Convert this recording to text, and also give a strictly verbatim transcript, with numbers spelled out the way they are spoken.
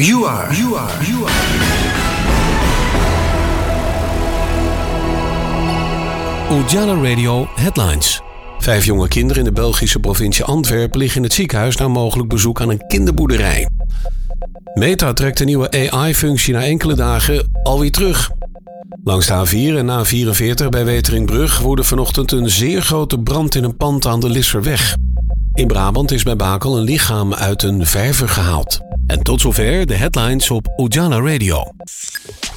You are, you are, you are. Ujala Radio Headlines. Vijf jonge kinderen in de Belgische provincie Antwerpen liggen in het ziekenhuis na mogelijk bezoek aan een kinderboerderij. Meta trekt de nieuwe A I-functie na enkele dagen alweer terug. Langs de A vier en A vierenveertig bij Weteringbrug woedde vanochtend een zeer grote brand in een pand aan de Lisserweg. In Brabant is bij Bakel een lichaam uit een vijver gehaald. En tot zover de headlines op Ujala Radio.